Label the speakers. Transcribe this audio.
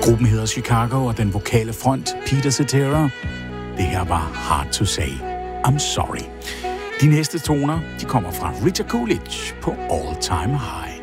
Speaker 1: Gruppen hedder Chicago, og den vokale front, Peter Cetera. Det her var Hard to Say, I'm Sorry. De næste toner, de kommer fra Richard Coolidge på All Time High.